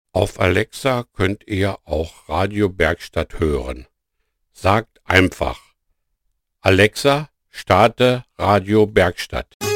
Auf Alexa könnt ihr auch Radio Bergstadt hören. Sagt einfach: Alexa, starte Radio Bergstadt.